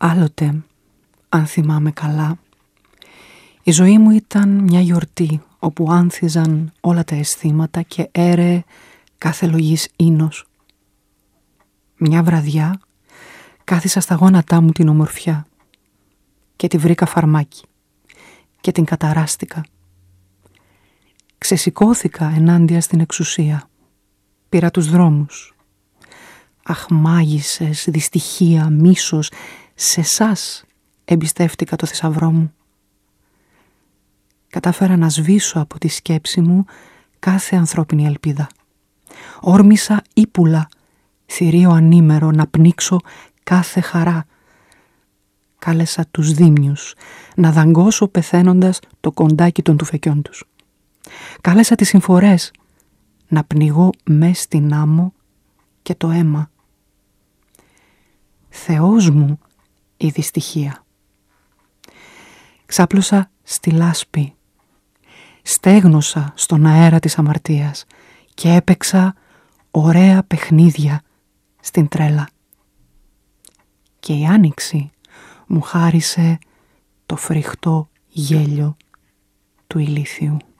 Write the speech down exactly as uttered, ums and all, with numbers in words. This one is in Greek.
Άλλοτε, αν θυμάμαι καλά, η ζωή μου ήταν μια γιορτή όπου άνθιζαν όλα τα αισθήματα και έρεε κάθε λογής ίνος. Μια βραδιά κάθισα στα γόνατά μου την ομορφιά και τη βρήκα φαρμάκι και την καταράστηκα. Ξεσηκώθηκα ενάντια στην εξουσία. Πήρα τους δρόμους. Αχ, μάγισσες, δυστυχία, μίσος, σε σας εμπιστεύτηκα το θησαυρό μου. Κατάφερα να σβήσω από τη σκέψη μου κάθε ανθρώπινη ελπίδα. Όρμησα ύπουλα, θηρίο ανήμερο, να πνίξω κάθε χαρά. Κάλεσα τους δίμιους να δαγκώσω πεθαίνοντας το κοντάκι των τουφεκιών τους. Κάλεσα τις συμφορές να πνιγώ μες στην άμμο και το αίμα. Θεός μου η δυστυχία. Ξάπλωσα στη λάσπη, στέγνωσα στον αέρα της αμαρτίας και έπαιξα ωραία παιχνίδια στην τρέλα. Και η άνοιξη μου χάρισε το φρικτό γέλιο του ηλίθιου.